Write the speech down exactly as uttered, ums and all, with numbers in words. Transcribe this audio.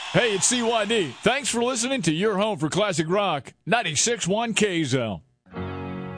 Hey, it's C Y D. Thanks for listening to your home for classic rock, ninety-six point one K Z L.